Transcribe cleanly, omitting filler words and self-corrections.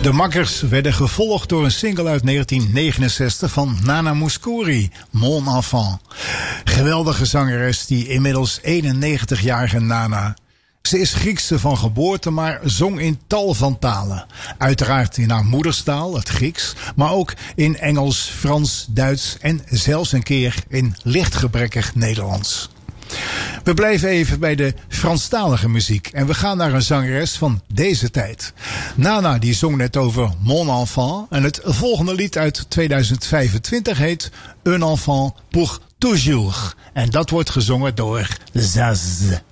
De Makkers werden gevolgd door een single uit 1969 van Nana Mouskouri, Mon Enfant. Geweldige zangeres, die inmiddels 91-jarige Nana. Ze is Griekse van geboorte, maar zong in tal van talen. Uiteraard in haar moederstaal, het Grieks, maar ook in Engels, Frans, Duits en zelfs een keer in lichtgebrekkig Nederlands. We blijven even bij de Franstalige muziek en we gaan naar een zangeres van deze tijd. Nana die zong net over Mon Enfant en het volgende lied uit 2025 heet Un Enfant pour Toujours. En dat wordt gezongen door Zaz.